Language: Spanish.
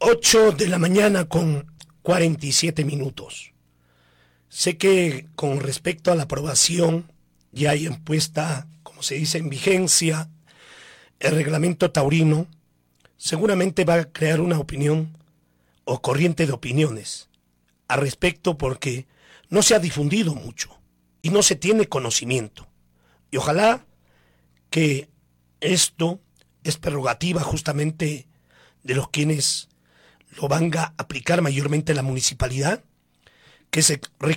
8 de la mañana con 47 minutos. Sé que con respecto a la aprobación ya hay puesta, como se dice, en vigencia el reglamento taurino. Seguramente va a crear una opinión o corriente de opiniones al respecto, porque no se ha difundido mucho y no se tiene conocimiento. Y ojalá que esto es prerrogativa justamente de los quienes lo van a aplicar, mayormente la municipalidad, que se